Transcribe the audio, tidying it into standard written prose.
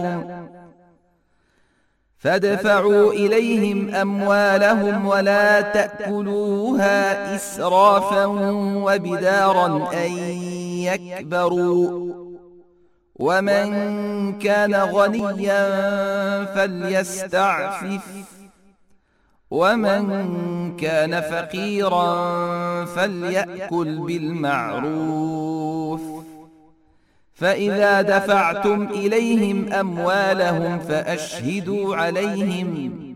فادفعوا إليهم أموالهم ولا تأكلوها إسرافا وبدارا أن يكبروا ومن كان غنيا فليستعفف ومن كان فقيرا فليأكل بالمعروف فإذا دفعتم إليهم أموالهم فأشهدوا عليهم